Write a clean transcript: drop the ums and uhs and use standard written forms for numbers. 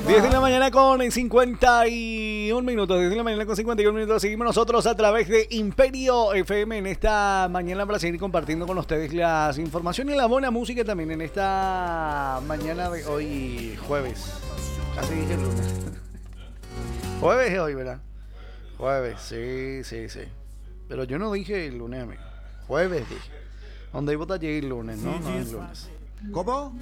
10 de la mañana con 51 minutos. 10 de la mañana con 51 minutos. Seguimos nosotros a través de Imperio FM en esta mañana para seguir compartiendo con ustedes las informaciones y la buena música también en esta mañana de hoy, jueves. Casi dije lunes. Jueves es hoy, ¿verdad? Jueves, sí. Pero yo no dije el lunes, amigo. Jueves dije. Donde hay botella el lunes, ¿no? No es lunes. ¿Cómo?